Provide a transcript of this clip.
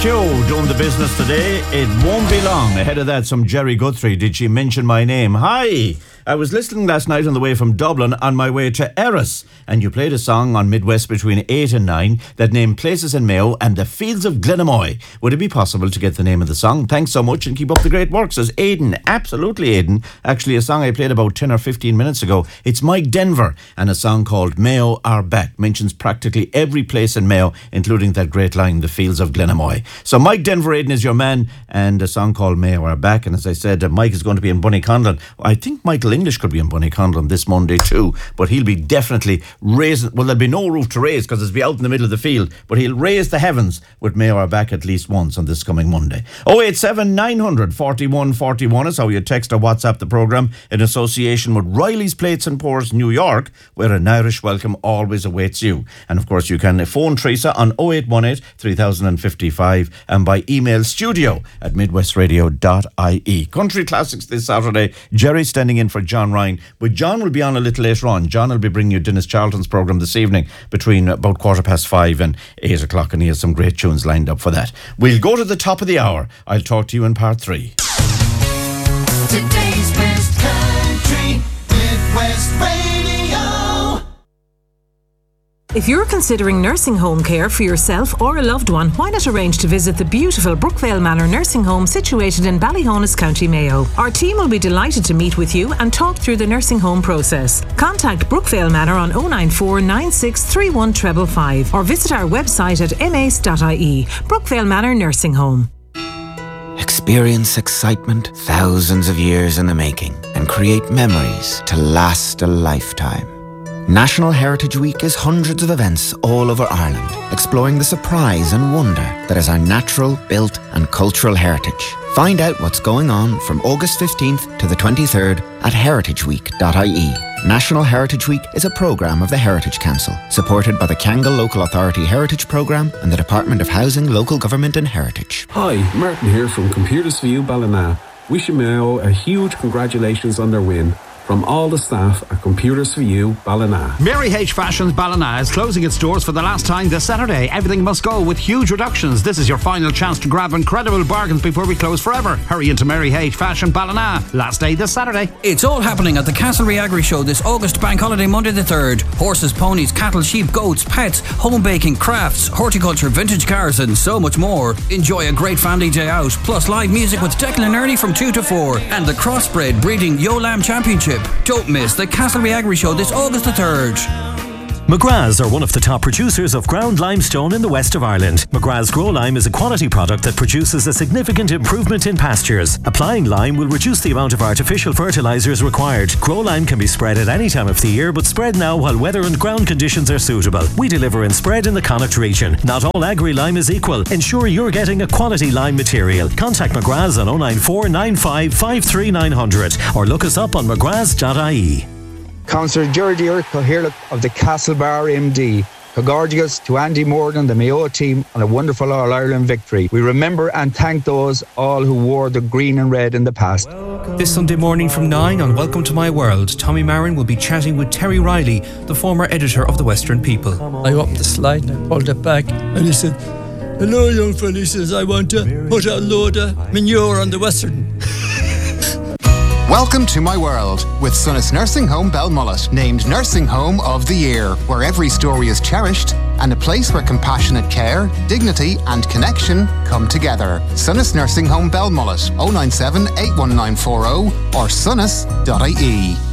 Q doing the business today. It won't be long. Ahead of that, some Jerry Guthrie. Did she mention my name? Hi. I was listening last night on the way from Dublin on my way to Erris, and you played a song on Midwest between 8 and 9 that named places in Mayo and the fields of Glenamoy. Would it be possible to get the name of the song? Thanks so much and keep up the great work, says Aidan. Absolutely, Aidan. Actually, a song I played about 10 or 15 minutes ago. It's Mike Denver, and a song called Mayo Are Back mentions practically every place in Mayo, including that great line, the fields of Glenamoy. So Mike Denver, Aidan, is your man, and a song called Mayo Are Back. And as I said, Mike is going to be in Bunnyconlon. I think Michael English could be in Bunnyconlon this Monday too, but he'll be definitely raising, well, there'll be no roof to raise because it'll be out in the middle of the field, but he'll raise the heavens with Mayo Are Back at least once on this coming Monday. 087 900 41 41 is how you text or WhatsApp the programme in association with Riley's Plates and Pours New York, where an Irish welcome always awaits you. And of course you can phone Teresa on 0818 3055 and by email studio@midwestradio.ie. Country Classics this Saturday. Jerry standing in for John Ryan, but John will be on a little later on. John will be bringing you Dennis Charlton's programme this evening between about 5:15 and 8 o'clock, and he has some great tunes lined up for that. We'll go to the top of the hour. I'll talk to you in part 3. Today's best country, Midwest Radio. If you're considering nursing home care for yourself or a loved one, why not arrange to visit the beautiful Brookvale Manor Nursing Home situated in Ballyhonus, County Mayo. Our team will be delighted to meet with you and talk through the nursing home process. Contact Brookvale Manor on 094 9631 555 or visit our website at mace.ie. Brookvale Manor Nursing Home. Experience excitement thousands of years in the making and create memories to last a lifetime. National Heritage Week is hundreds of events all over Ireland, exploring the surprise and wonder that is our natural, built and cultural heritage. Find out what's going on from August 15th to the 23rd at heritageweek.ie. National Heritage Week is a programme of the Heritage Council, supported by the Kangal Local Authority Heritage Programme and the Department of Housing, Local Government and Heritage. Hi, Martin here from Computers for You Ballina. Wishing Mayo a huge congratulations on their win. From all the staff at Computers for You, Ballina. Mary H Fashions Ballina is closing its doors for the last time this Saturday. Everything must go with huge reductions. This is your final chance to grab incredible bargains before we close forever. Hurry into Mary H Fashion Ballina. Last day this Saturday. It's all happening at the Castlereagh Agri Show this August bank holiday Monday the 3rd. Horses, ponies, cattle, sheep, goats, pets, home baking, crafts, horticulture, vintage cars and so much more. Enjoy a great family day out, plus live music with Declan and Ernie from 2 to 4 and the Crossbred Breeding Yo Lamb Championship. Don't miss the Castlereagh Agri Show this August the 3rd. McGrath's are one of the top producers of ground limestone in the west of Ireland. McGrath's Grow Lime is a quality product that produces a significant improvement in pastures. Applying lime will reduce the amount of artificial fertilisers required. Grow Lime can be spread at any time of the year, but spread now while weather and ground conditions are suitable. We deliver and spread in the Connacht region. Not all agri lime is equal. Ensure you're getting a quality lime material. Contact McGrath's on 094 95 53 900 or look us up on mcgraths.ie. Councillor Geordie Coherlick of the Castlebar MD. Congratulations to Andy Morgan and the Mayo team on a wonderful All-Ireland victory. We remember and thank those all who wore the green and red in the past. This Sunday morning from 9 on Welcome to My World, Tommy Marin will be chatting with Terry Riley, the former editor of The Western People. I opened the slide and I pulled it back and he said, "Hello young fella," he says, "I want to put a load of manure on the Western." Welcome to My World with Sunnis Nursing Home Belmullet, named Nursing Home of the Year, where every story is cherished and a place where compassionate care, dignity and connection come together. Sunnis Nursing Home Belmullet, 097 81940 or sunnis.ie.